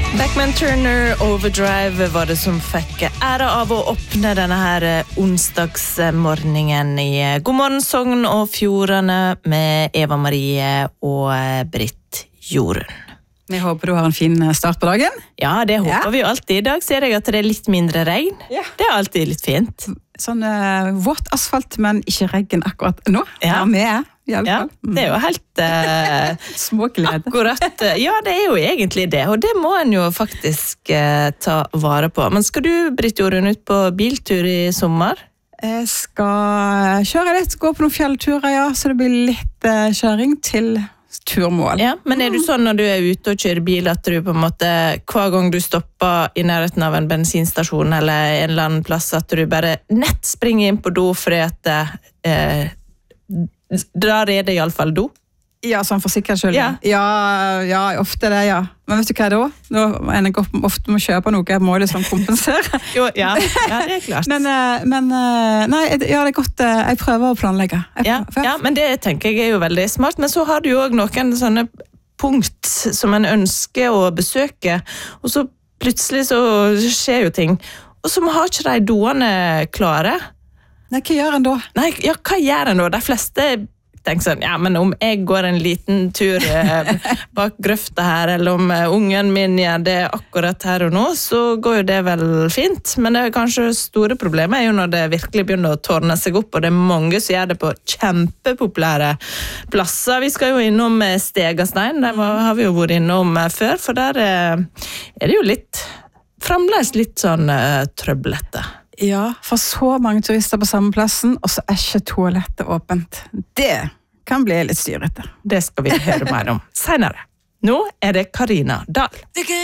Beckman Turner Overdrive var det som fikk ære av å åpne denne her onsdagsmorgenen i God morgen Sogn og Fjordane med Eva Marie og Britt Jorunn. Vi håper du har en fin start på dagen. Ja, det håper vi jo alltid. I dag ser jeg at det er litt mindre regn. Ja. Det er alltid litt fint. Sånn våt asfalt, men ikke regn akkurat nå. Ja. Vi er i alle fall. Det er jo helt småglede. Akkurat. Ja, det er jo egentlig det, og det må en jo faktisk ta vare på. Men skal du, Britt Jorunn, ut på biltur i sommer? Jeg skal kjøre litt, gå på noen fjellturer, ja, så det blir litt kjøring til turmål. Ja, men er du sånn når du er ute og kjører bil at du på en måte, hver gang du stopper i nærheten av en bensinstasjon eller en eller annen plass, at du bare nett springer inn på do fordi at drar er det i alle fall do? Ja, sånn for sikkerhets skyld. Ja. Ja, ofte det, ja. Men vet du hva da? Nå er jeg ofte må kjøpe noe, jeg må liksom kompensere. Jo, ja, det er klart. Men nei, ja, det er godt, jeg prøver å planlegge. Ja, men det tenker jeg er jo veldig smart, men så har du jo også noen sånne punkt som en ønsker å besøke, og så plutselig så skjer jo ting, og så har ikke de doene klare. Nei, hva gjør en da? Nei, ja, hva gjør en da? De fleste tenker sånn, ja, men om jeg går en liten tur bak grøfta her, eller om ungen min gjør det akkurat her og nå, så går jo det vel fint. Men det er kanskje store problemet er jo når det virkelig begynner å tårne seg opp, og det er mange som gjør det på kjempepopulære plasser. Vi skal jo innom Stegastein, der har vi jo vært innom før, for der er det jo fremdeles litt sånn trøblete. Ja, for så mange turister på samme plassen, og så er ikke toalettet åpent. Det kan bli litt styrete. Det skal vi høre mer om senere. Nå er det Karina Dahl.